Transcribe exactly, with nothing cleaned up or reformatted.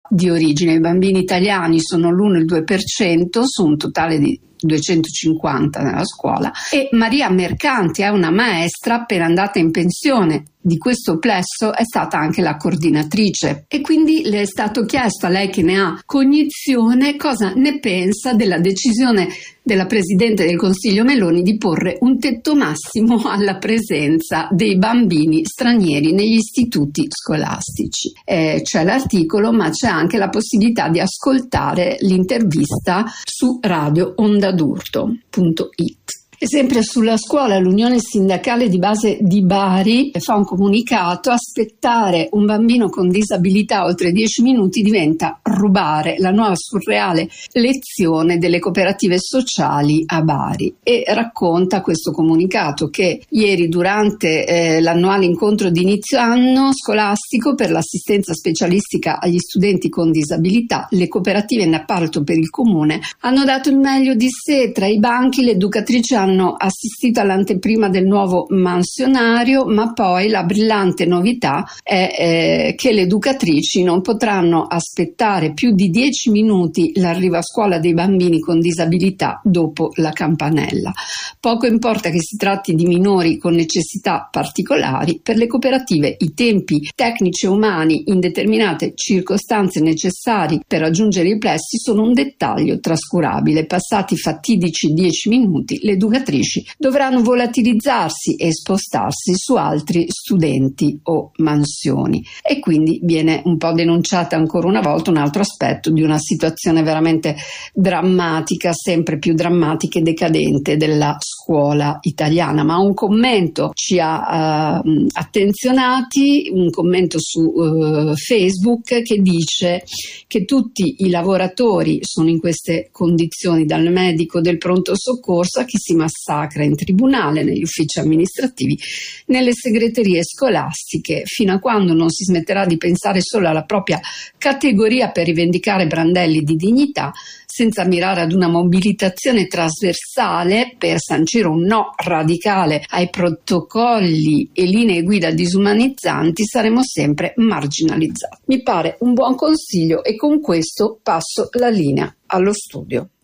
di origine. I bambini italiani sono l'uno e il due per cento su un totale di duecentocinquanta nella scuola, e Maria Mercanti è una maestra appena andata in pensione di questo plesso, è stata anche la coordinatrice, e quindi le è stato chiesto, a lei che ne ha cognizione, cosa ne pensa della decisione della Presidente del Consiglio Meloni di porre un tetto massimo alla presenza dei bambini stranieri negli istituti scolastici. Eh, c'è l'articolo, ma c'è anche la possibilità di ascoltare l'intervista su radio ondadurto punto it. E sempre sulla scuola, l'Unione Sindacale di Base di Bari fa un comunicato: aspettare un bambino con disabilità oltre dieci minuti diventa rubare la nuova surreale lezione delle cooperative sociali a Bari. E racconta questo comunicato che ieri, durante eh, l'annuale incontro di inizio anno scolastico per l'assistenza specialistica agli studenti con disabilità, le cooperative in appalto per il comune hanno dato il meglio di sé. Tra i banchi le educatrici hanno hanno assistito all'anteprima del nuovo mansionario, ma poi la brillante novità è eh, che le educatrici non potranno aspettare più di dieci minuti l'arrivo a scuola dei bambini con disabilità dopo la campanella. Poco importa che si tratti di minori con necessità particolari, per le cooperative i tempi tecnici e umani in determinate circostanze necessari per raggiungere i plessi sono un dettaglio trascurabile. Passati i fatidici dieci minuti, le educatrici dovranno volatilizzarsi e spostarsi su altri studenti o mansioni, e quindi viene un po' denunciata ancora una volta un altro aspetto di una situazione veramente drammatica, sempre più drammatica e decadente della scuola italiana. Ma un commento ci ha uh, attenzionati, un commento su uh, Facebook, che dice che tutti i lavoratori sono in queste condizioni, dal medico del pronto soccorso a chi si massacra in tribunale, negli uffici amministrativi, nelle segreterie scolastiche, fino a quando non si smetterà di pensare solo alla propria categoria per rivendicare brandelli di dignità, senza mirare ad una mobilitazione trasversale per sancire un no radicale ai protocolli e linee guida disumanizzanti, saremo sempre marginalizzati. Mi pare un buon consiglio, e con questo passo la linea allo studio.